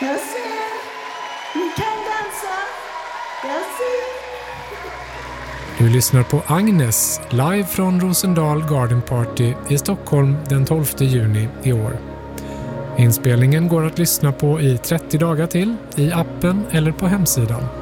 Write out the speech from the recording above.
Jag ser. Ni kan dansa. Jag ser. Du lyssnar på Agnes live från Rosendal Garden Party i Stockholm den 12 juni i år. Inspelningen går att lyssna på i 30 dagar till i appen eller på hemsidan.